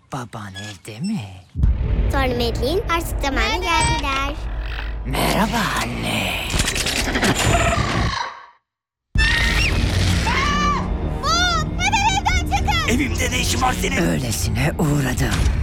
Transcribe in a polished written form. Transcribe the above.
Baban evde mi? Sonra Madeline artık zamanı geldi der. Merhaba anne. Bob, hemen evden çıkın! Evimde ne işin var senin? Öylesine uğradım.